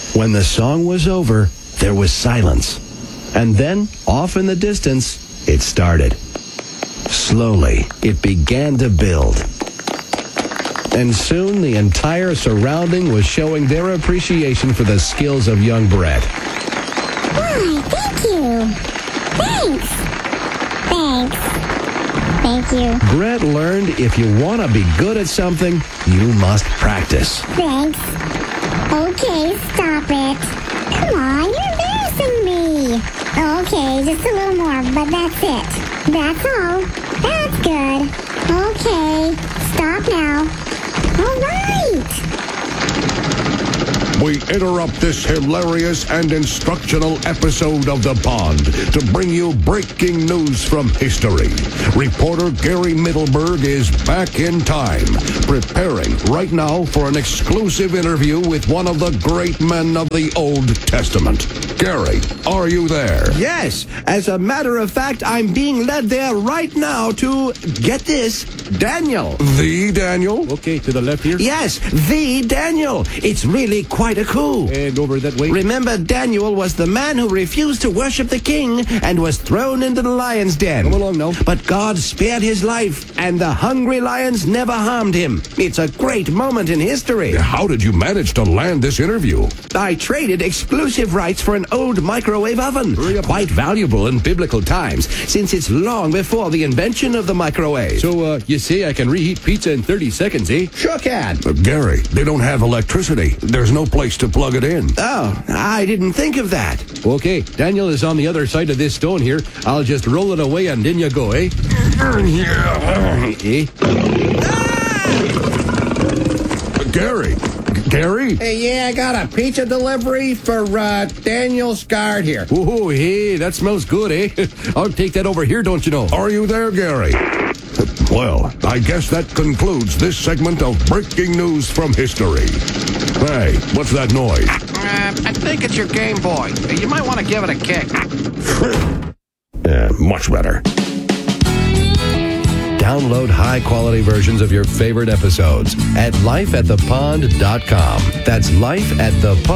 When the song was over, there was silence. And then, off in the distance, it started. Slowly, it began to build. And soon, the entire surrounding was showing their appreciation for the skills of young Brett. Why, thank you. Thanks. Thank you. Brett learned if you want to be good at something, you must practice. Thanks. Okay, stop it. Come on, you're embarrassing me. Okay, just a little more, but that's it. That's all. That's good. Okay, stop now. All right. We interrupt this hilarious and instructional episode of The Pond to bring you breaking news from history. Reporter Gary Middleberg is back in time, preparing right now for an exclusive interview with one of the great men of the Old Testament. Gary, are you there? Yes, as a matter of fact, I'm being led there right now to, get this, Daniel. The Daniel? Okay, to the left here. Yes, the Daniel. It's really quite a coup. And over that way. Remember, Daniel was the man who refused to worship the king and was thrown into the lion's den. Come along now. But God spared his life, and the hungry lions never harmed him. It's a great moment in history. How did you manage to land this interview? I traded exclusive rights for an old microwave oven. Quite valuable in biblical times, since it's long before the invention of the microwave. So, you say I can reheat pizza in 30 seconds, eh? Sure can. Gary, they don't have electricity. There's no place to plug it in. Oh, I didn't think of that. Okay, Daniel is on the other side of this stone here. I'll just roll it away and in you go, eh? Gary? Hey, yeah, I got a pizza delivery for Daniel Scard here. Oh, hey, that smells good, eh? I'll take that over here, don't you know? Are you there, Gary? Well, I guess that concludes this segment of breaking news from history. Hey, what's that noise? I think it's your Game Boy. You might want to give it a kick. Much better. Download high-quality versions of your favorite episodes at lifeatthepond.com. That's lifeatthepond.com.